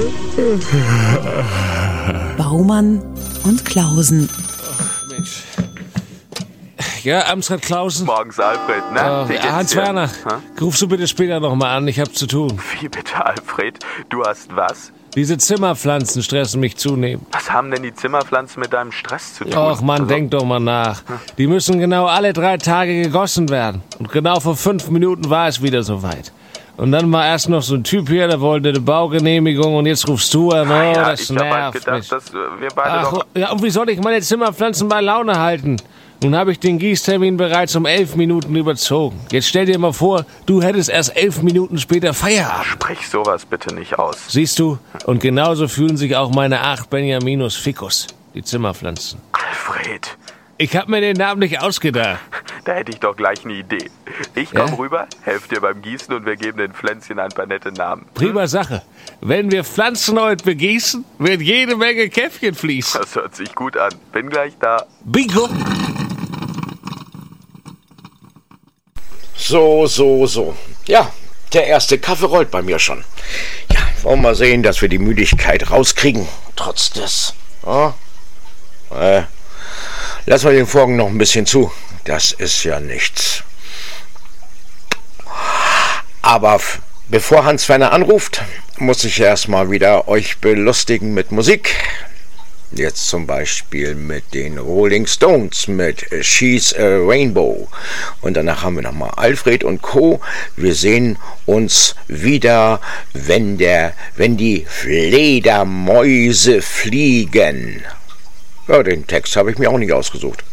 Baumann und Klausen. Mensch. Ja, Amtsrat Klausen. Morgens, Alfred. Na, wie geht's dir? Hans-Werner, rufst du bitte später nochmal an, ich hab zu tun. Wie bitte, Alfred? Du hast was? Diese Zimmerpflanzen stressen mich zunehmend. Was haben denn die Zimmerpflanzen mit deinem Stress zu tun? Och Mann, denk doch mal nach. Die müssen genau alle 3 Tage gegossen werden. Und genau vor 5 Minuten war es wieder soweit. Und dann war erst noch so ein Typ hier, der wollte eine Baugenehmigung und jetzt rufst du an. Oh, das ich hab halt nervt gedacht, mich. dass wir beide Ach, doch... ja, und wie soll ich meine Zimmerpflanzen bei Laune halten? Nun habe ich den Gießtermin bereits um 11 Minuten überzogen. Jetzt stell dir mal vor, du hättest erst 11 Minuten später Feierabend. Sprich sowas bitte nicht aus. Siehst du? Und genauso fühlen sich auch meine 8 Benjaminus ficus, die Zimmerpflanzen. Alfred, Ich hab mir den Namen nicht ausgedacht. da hätte ich doch gleich eine Idee. Ich komm rüber, helf dir beim Gießen und wir geben den Pflänzchen ein paar nette Namen. Prima Sache. Wenn wir Pflanzen heute begießen, wird jede Menge Käffchen fließen. Das hört sich gut an. Bin gleich da. Bingo! So. Ja, der erste Kaffee rollt bei mir schon. Ja, wollen wir mal sehen, dass wir die Müdigkeit rauskriegen. Trotz des. Ja. Lassen wir den Vorhang noch ein bisschen zu. Das ist ja nichts. Aber bevor Hans-Werner anruft, muss ich erstmal wieder euch belustigen mit Musik. Jetzt zum Beispiel mit den Rolling Stones mit She's a Rainbow. Und danach haben wir nochmal Alfred und Co. Wir sehen uns wieder, wenn die Fledermäuse fliegen. Ja, den Text habe ich mir auch nicht ausgesucht.